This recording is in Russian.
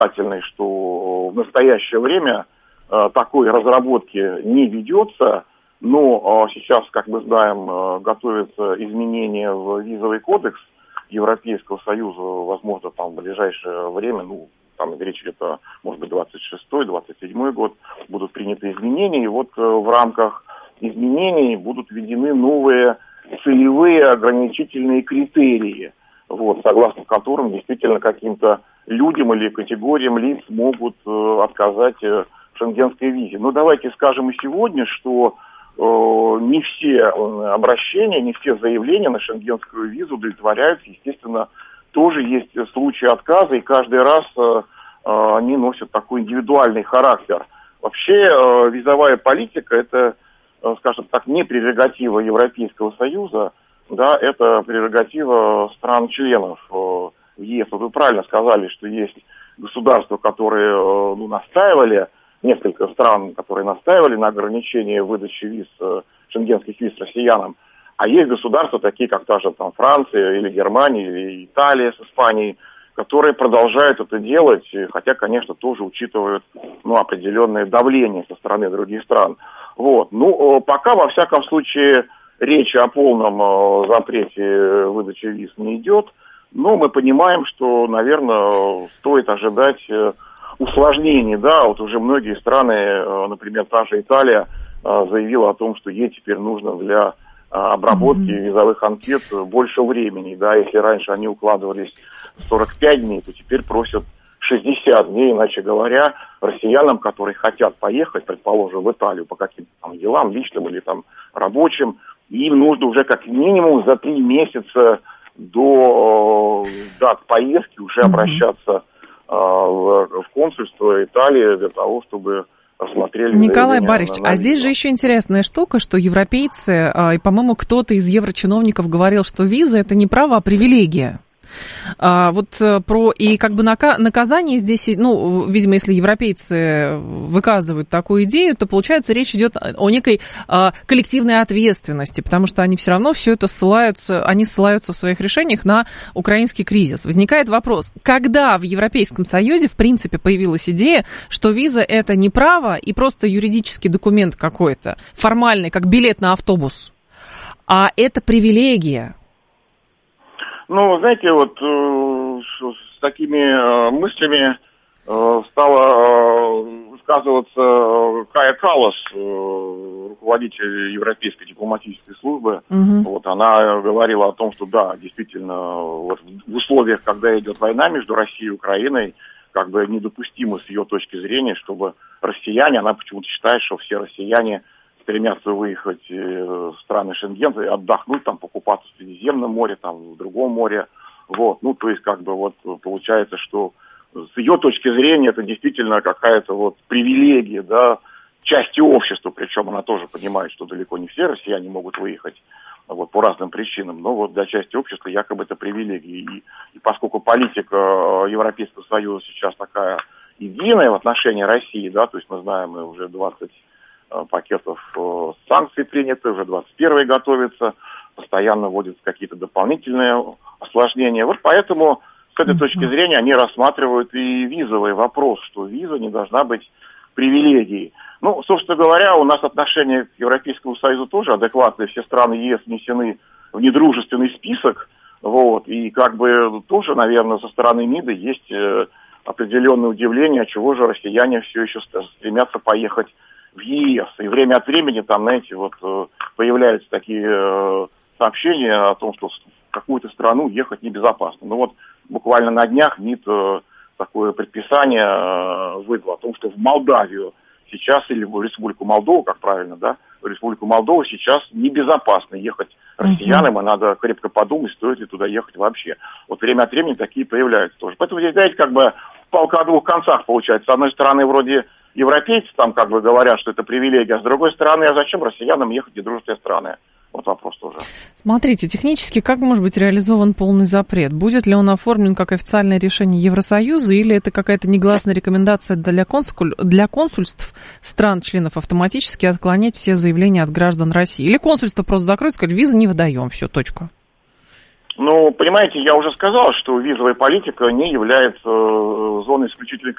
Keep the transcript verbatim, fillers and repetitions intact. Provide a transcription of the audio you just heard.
что в настоящее время такой разработки не ведется, но сейчас, как мы знаем, готовятся изменения в визовый кодекс Европейского Союза, возможно, там в ближайшее время, ну, там речь идет о, может быть, двадцать шестой двадцать седьмой год, будут приняты изменения, и вот в рамках изменений будут введены новые целевые ограничительные критерии, вот, согласно которым действительно каким-то людям или категориям лиц могут э, отказать э, в шенгенской визе. Но давайте скажем и сегодня, что э, не все обращения, не все заявления на шенгенскую визу удовлетворяются. Естественно, тоже есть случаи отказа, и каждый раз э, э, они носят такой индивидуальный характер. Вообще э, визовая политика – это, э, скажем так, не прерогатива Европейского Союза, да, это прерогатива стран-членов э, ЕС. Вот вы правильно сказали, что есть государства, которые э, ну, настаивали, несколько стран, которые настаивали на ограничении выдачи виз, э, шенгенских виз россиянам, а есть государства, такие как та же там, Франция или Германия, или Италия с Испанией, которые продолжают это делать, хотя, конечно, тоже учитывают ну, определенное давление со стороны других стран. Вот. Ну, пока, во всяком случае, речи о полном запрете выдачи виз не идет, но мы понимаем, что, наверное, стоит ожидать усложнений. Да, вот уже многие страны, например, та же Италия, заявила о том, что ей теперь нужно для обработки mm-hmm. визовых анкет больше времени. Да, если раньше они укладывались в сорок пять дней, то теперь просят шестьдесят дней. Иначе говоря, россиянам, которые хотят поехать, предположим, в Италию по каким-то там делам, личным или там рабочим, им нужно уже как минимум за три месяца до э, дат поездки уже mm-hmm. обращаться э, в, в консульство Италии для того, чтобы рассмотрели... Николай Борисович, а здесь же еще интересная штука, что европейцы, и, по-моему, кто-то из еврочиновников говорил, что виза – это не право, а привилегия. А, вот про и как бы наказание здесь, ну, видимо, если европейцы выказывают такую идею, то получается речь идет о некой а, коллективной ответственности, потому что они все равно все это ссылаются, они ссылаются в своих решениях на украинский кризис. Возникает вопрос, когда в Европейском Союзе в принципе появилась идея, что виза это не право и просто юридический документ какой-то, формальный, как билет на автобус, а это привилегия. Ну, знаете, вот э, с такими э, мыслями э, стала э, высказываться Кая Каллас, э, руководитель Европейской дипломатической службы. Угу. Вот, она говорила о том, что да, действительно, вот, в условиях, когда идет война между Россией и Украиной, как бы недопустимо с ее точки зрения, чтобы россияне, она почему-то считает, что все россияне стремятся выехать в страны Шенгена и отдохнуть, там, покупаться в Средиземном море, там, в другом море. Вот. Ну, то есть, как бы, вот, получается, что с ее точки зрения это действительно какая-то вот привилегия, да, части общества, причем она тоже понимает, что далеко не все россияне могут выехать вот, по разным причинам, но вот для части общества якобы это привилегия. И, и поскольку политика Европейского Союза сейчас такая единая в отношении России, да, то есть мы знаем, мы уже двадцать пакетов э, санкций приняты, уже двадцать первый готовится, постоянно вводятся какие-то дополнительные осложнения. Вот поэтому с этой точки зрения они рассматривают и визовый вопрос, что виза не должна быть привилегией. Ну, собственно говоря, у нас отношения к Европейскому Союзу тоже адекватные, все страны ЕС внесены в недружественный список, вот, и как бы тоже, наверное, со стороны МИДа есть э, определенное удивление, чего же россияне все еще стремятся поехать в ЕС. И время от времени там, знаете, вот появляются такие э, сообщения о том, что в какую-то страну ехать небезопасно. Ну вот буквально на днях МИД э, такое предписание э, выдал о том, что в Молдавию сейчас, или в Республику Молдову, как правильно, да, в Республику Молдову сейчас небезопасно ехать россиянам, и надо крепко подумать, стоит ли туда ехать вообще. Вот время от времени такие появляются тоже. Поэтому здесь, знаете, как бы палка о двух концах получается. С одной стороны, вроде европейцы там как бы говорят, что это привилегия, а с другой стороны, а зачем россиянам ехать в недружественные страны? Вот вопрос тоже. Смотрите, технически как может быть реализован полный запрет? Будет ли он оформлен как официальное решение Евросоюза, или это какая-то негласная рекомендация для, консуль... для консульств стран-членов автоматически отклонять все заявления от граждан России? Или консульство просто закроет, сказать, визы не выдаем, все, точка? Ну, понимаете, я уже сказал, что визовая политика не является зоной исключительной